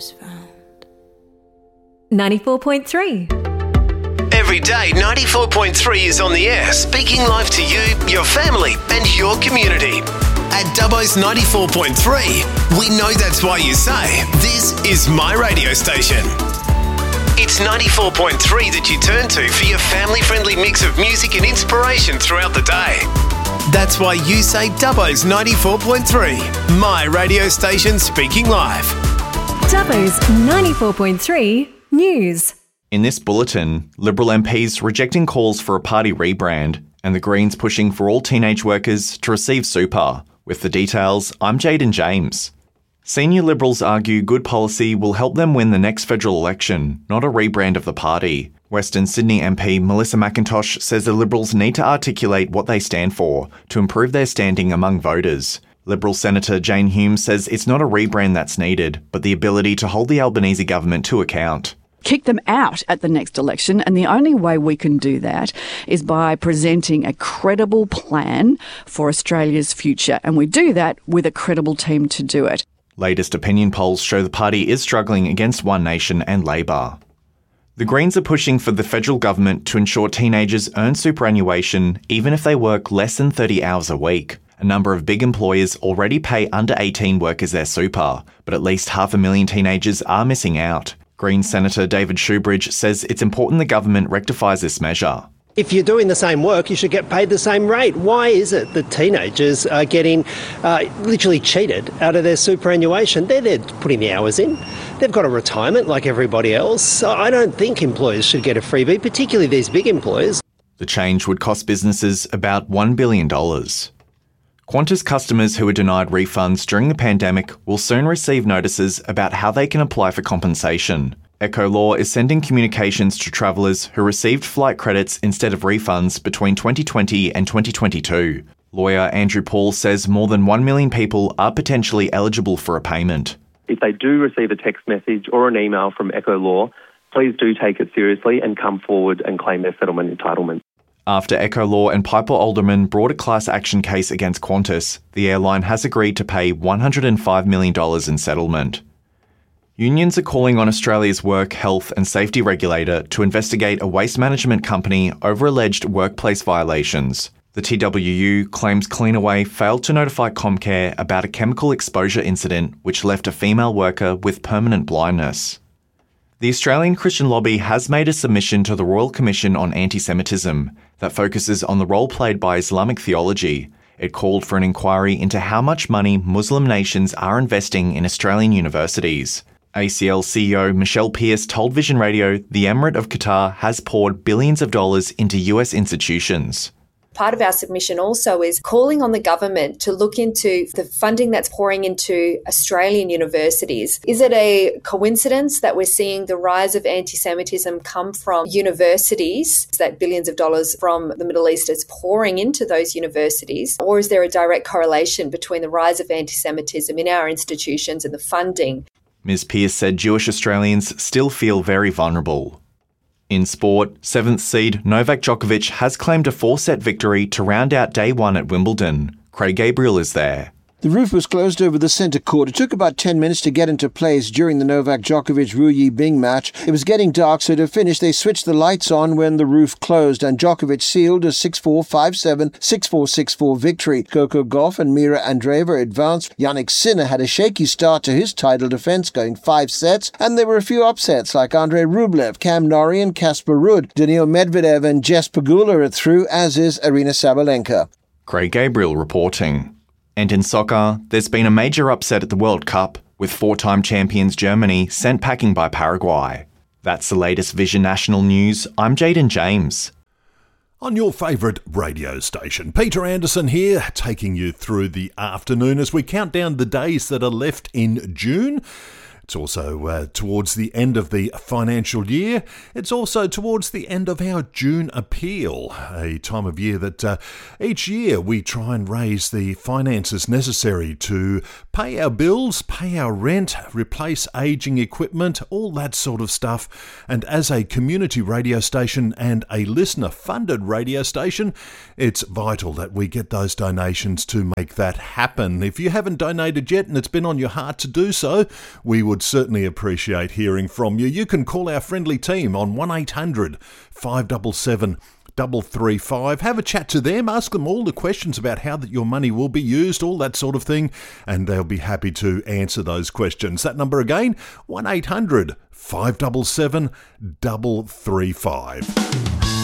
was found. 94.3. Every day, 94.3 is on the air, speaking live to you, your family, and your community. At Dubbo's 94.3, we know that's why you say, this is my radio station. It's 94.3 that you turn to for your family-friendly mix of music and inspiration throughout the day. That's why you say Dubbo's 94.3, my radio station speaking live. Dubbo's 94.3 News. In this bulletin, Liberal MPs rejecting calls for a party rebrand and the Greens pushing for all teenage workers to receive super. With the details, I'm Jaden James. Senior Liberals argue good policy will help them win the next federal election, not a rebrand of the party. Western Sydney MP Melissa McIntosh says the Liberals need to articulate what they stand for to improve their standing among voters. Liberal Senator Jane Hume says it's not a rebrand that's needed, but the ability to hold the Albanese government to account. Kick them out at the next election, and the only way we can do that is by presenting a credible plan for Australia's future, and we do that with a credible team to do it. Latest opinion polls show the party is struggling against One Nation and Labor. The Greens are pushing for the federal government to ensure teenagers earn superannuation even if they work less than 30 hours a week. A number of big employers already pay under 18 workers their super, but at least 500,000 teenagers are missing out. Greens Senator David Shoebridge says it's important the government rectifies this measure. If you're doing the same work, you should get paid the same rate. Why is it that teenagers are getting literally cheated out of their superannuation? They're putting the hours in. They've got a retirement like everybody else. So I don't think employers should get a freebie, particularly these big employers. The change would cost businesses about $1 billion. Qantas customers who were denied refunds during the pandemic will soon receive notices about how they can apply for compensation. Ecolaw is sending communications to travellers who received flight credits instead of refunds between 2020 and 2022. Lawyer Andrew Paul says more than 1 million people are potentially eligible for a payment. If they do receive a text message or an email from Ecolaw, please do take it seriously and come forward and claim their settlement entitlement. After Ecolaw and Piper Alderman brought a class action case against Qantas, the airline has agreed to pay $105 million in settlement. Unions are calling on Australia's work, health and safety regulator to investigate a waste management company over alleged workplace violations. The TWU claims Cleanaway failed to notify Comcare about a chemical exposure incident which left a female worker with permanent blindness. The Australian Christian Lobby has made a submission to the Royal Commission on Anti-Semitism that focuses on the role played by Islamic theology. It called for an inquiry into how much money Muslim nations are investing in Australian universities. ACL CEO Michelle Pearce told Vision Radio the Emirate of Qatar has poured billions of dollars into US institutions. Part of our submission also is calling on the government to look into the funding that's pouring into Australian universities. Is it a coincidence that we're seeing the rise of anti-Semitism come from universities, that billions of dollars from the Middle East is pouring into those universities? Or is there a direct correlation between the rise of anti-Semitism in our institutions and the funding? Ms. Pearce said Jewish Australians still feel very vulnerable. In sport, 7th seed Novak Djokovic has claimed a 4-set victory to round out day 1 at Wimbledon. Craig Gabriel is there. The roof was closed over the centre court. It took about 10 minutes to get into place during the Novak Djokovic-Ru Yibing match. It was getting dark, so to finish, they switched the lights on when the roof closed, and Djokovic sealed a 6-4, 5-7, 6-4, 6-4 victory. Coco Gauff and Mira Andreeva advanced. Jannik Sinner had a shaky start to his title defence, going 5 sets, and there were a few upsets like Andrei Rublev, Cam Norrie and Casper Ruud. Daniil Medvedev and Jess Pegula are through, as is Arina Sabalenka. Craig Gabriel reporting. And in soccer, there's been a major upset at the World Cup, with 4-time champions Germany sent packing by Paraguay. That's the latest Vision National News. I'm Jaden James. On your favourite radio station, Peter Anderson here, taking you through the afternoon as we count down the days that are left in June. It's also towards the end of the financial year. It's also towards the end of our June appeal, a time of year that each year we try and raise the finances necessary to pay our bills, pay our rent, replace ageing equipment, all that sort of stuff. And as a community radio station and a listener-funded radio station, it's vital that we get those donations to make that happen. If you haven't donated yet and it's been on your heart to do so, we would would certainly appreciate hearing from you. You can call our friendly team on 1800 577 335. Have a chat to them, ask them all the questions about how that your money will be used, all that sort of thing, and they'll be happy to answer those questions. That number again, 1800 577 335.